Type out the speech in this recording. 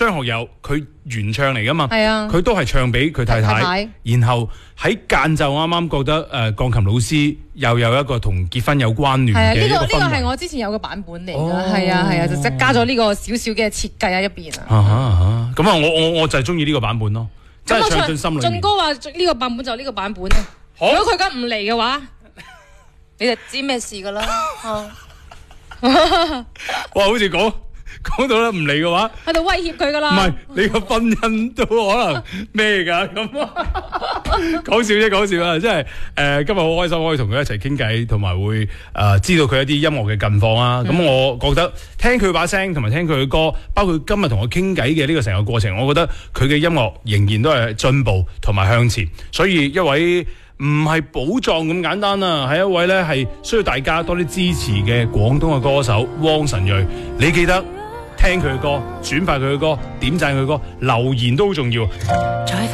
張學友佢原唱嚟噶嘛， 係啊， 佢都係唱俾佢太太，然後喺間就啱啱覺得鋼琴老師又有一個同結婚有關聯嘅一個氛圍。 呢個係我之前有個版本嚟㗎，係啊，就即係加咗呢個少少嘅設計喺入邊啊。 咁啊，我就係中意呢個版本咯，真係唱進心裏面。 俊哥話呢個版本就呢個版本啊。如果佢而家唔嚟嘅話，你就知咩事㗎啦。 哇，好似講到咧唔嚟嘅話， 喺度威脅佢噶啦。 唔係你個婚姻都可能咩噶咁？講笑啫，講笑啊！真係今日好開心可以同佢一齊傾偈，同埋會知道佢一啲音樂嘅近況啊！咁我覺得聽佢把聲同埋聽佢嘅歌，包括今日同我傾偈嘅呢個成個過程，我覺得佢嘅音樂仍然都係進步同埋向前。所以一位唔係寶藏咁簡單啊，係一位咧係需要大家多啲支持嘅廣東嘅歌手汪晨睿。你記得聽佢嘅歌，轉發佢嘅歌，點讚佢嘅歌，留言都好重要。